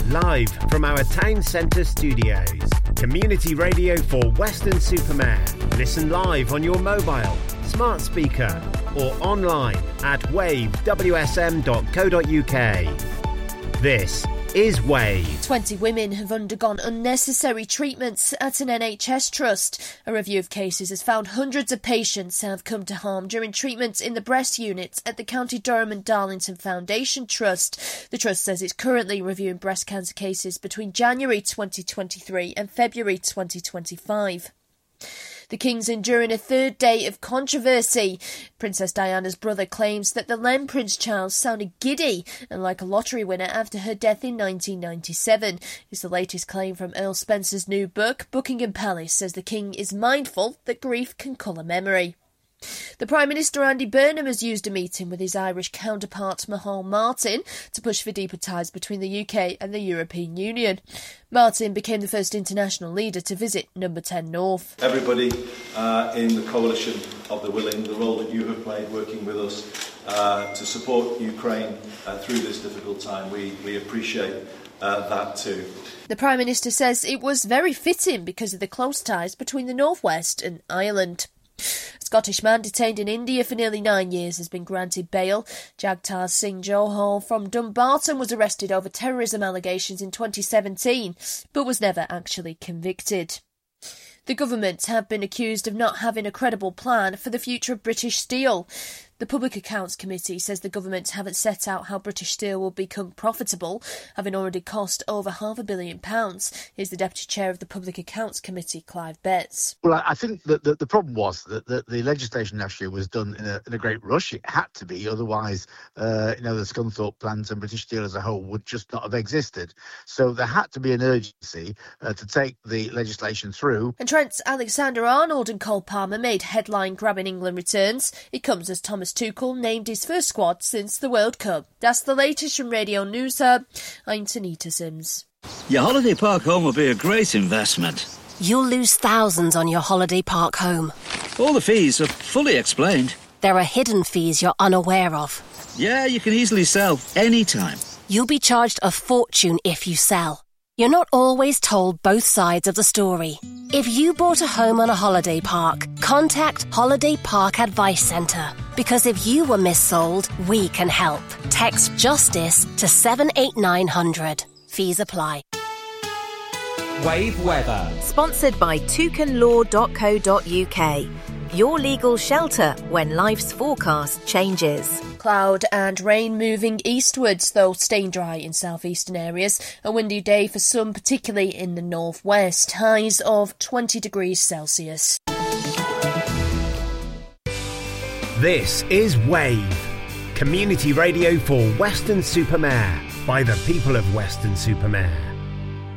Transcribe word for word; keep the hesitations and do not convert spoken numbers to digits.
live from our town centre studios. Community radio for Weston-super-Mare. Listen live on your mobile, smart speaker or online at wave w s m dot co dot u k. This is Wave. twenty women have undergone unnecessary treatments at an N H S trust. A review of cases has found hundreds of patients have come to harm during treatments in the breast units at the County Durham and Darlington Foundation Trust. The trust says it's currently reviewing breast cancer cases between January twenty twenty-three and February twenty twenty-five. The King's enduring a third day of controversy. Princess Diana's brother claims that the then Prince Charles sounded giddy and like a lottery winner after her death in nineteen ninety-seven. It's the latest claim from Earl Spencer's new book. Buckingham Palace says the King is mindful that grief can colour memory. The Prime Minister Andy Burnham has used a meeting with his Irish counterpart Micheál Martin to push for deeper ties between the U K and the European Union. Martin became the first international leader to visit Number ten North. Everybody uh, in the coalition of the willing, the role that you have played working with us uh, to support Ukraine uh, through this difficult time, we, we appreciate uh, that too. The Prime Minister says it was very fitting because of the close ties between the North West and Ireland. A Scottish man detained in India for nearly nine years has been granted bail. Jagtar Singh Johal from Dumbarton was arrested over terrorism allegations in twenty seventeen, but was never actually convicted. The government have been accused of not having a credible plan for the future of British Steel. The Public Accounts Committee says the government haven't set out how British Steel will become profitable, having already cost over half a billion pounds. Here's the Deputy Chair of the Public Accounts Committee, Clive Betts. Well, I think that the, the problem was that the, the legislation last year was done in a, in a great rush. It had to be, otherwise, uh, you know, the Scunthorpe plant and British Steel as a whole would just not have existed. So there had to be an urgency uh, to take the legislation through. And Trent Alexander-Arnold and Cole Palmer made headline-grabbing England returns. It comes as Thomas Tuchel named his first squad since the World Cup. That's the latest from Radio News Hub. I'm Tanita Sims. Your holiday park home will be a great investment. You'll lose thousands on your holiday park home. All the fees are fully explained. There are hidden fees you're unaware of. Yeah, you can easily sell anytime. You'll be charged a fortune if you sell. You're not always told both sides of the story. If you bought a home on a holiday park, contact Holiday Park Advice Centre. Because if you were missold, we can help. Text JUSTICE to seven eight nine hundred. Fees apply. Wave Weather. Sponsored by toucan law dot co dot u k. Your legal shelter when life's forecast changes. Cloud and rain moving eastwards, though staying dry in southeastern areas. A windy day for some, particularly in the northwest. Highs of twenty degrees Celsius. This is Wave. Community radio for Weston-super-Mare by the people of Weston-super-Mare.